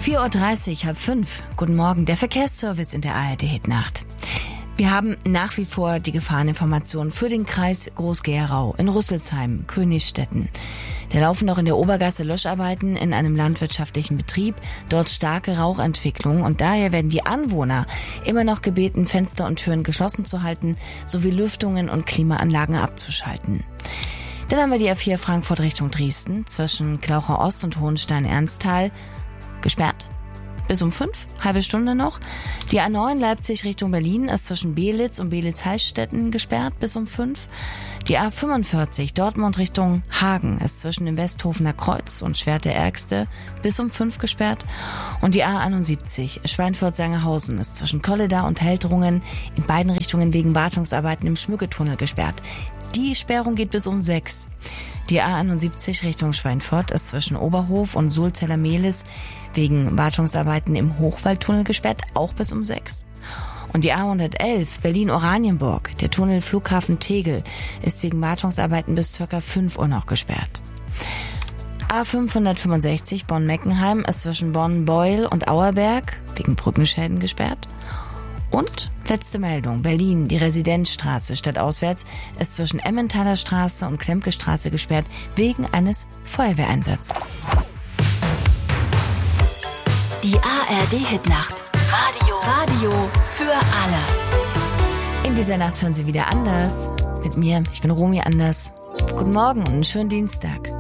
4:30 Uhr, 4:30, Guten Morgen, der Verkehrsservice in der ARD-Hitnacht. Wir haben nach wie vor die Gefahreninformationen für den Kreis Groß-Gerau, in Rüsselsheim, Königstetten. Da laufen noch in der Obergasse Löscharbeiten in einem landwirtschaftlichen Betrieb, dort starke Rauchentwicklung und daher werden die Anwohner immer noch gebeten, Fenster und Türen geschlossen zu halten, sowie Lüftungen und Klimaanlagen abzuschalten. Dann haben wir die A4 Frankfurt Richtung Dresden, zwischen Klauchau Ost und Hohenstein-Ernsthal, gesperrt. Bis um 5, halbe Stunde noch. Die A9 Leipzig Richtung Berlin ist zwischen Belitz und Belitz-Heilstätten gesperrt bis um 5. Die A45 Dortmund Richtung Hagen ist zwischen dem Westhofener Kreuz und Schwert der Ärgste bis um 5 gesperrt. Und die A71 Schweinfurt-Sangerhausen ist zwischen Kolleda und Heldrungen in beiden Richtungen wegen Wartungsarbeiten im Schmücketunnel gesperrt. Die Sperrung geht bis um 6. Die A71 Richtung Schweinfurt ist zwischen Oberhof und Sulzeller-Mehlis wegen Wartungsarbeiten im Hochwaldtunnel gesperrt, auch bis um 6. Und die A111 Berlin-Oranienburg, der Tunnel Flughafen Tegel, ist wegen Wartungsarbeiten bis ca. 5 Uhr noch gesperrt. A565 Bonn-Meckenheim ist zwischen Bonn-Beul und Auerberg wegen Brückenschäden gesperrt. Und letzte Meldung, Berlin, die Residenzstraße stadtauswärts ist zwischen Emmentaler Straße und Klemke Straße gesperrt wegen eines Feuerwehreinsatzes. Die ARD-Hitnacht. Radio für alle. In dieser Nacht hören Sie wieder Anders. Mit mir, ich bin Romy Anders. Guten Morgen und einen schönen Dienstag.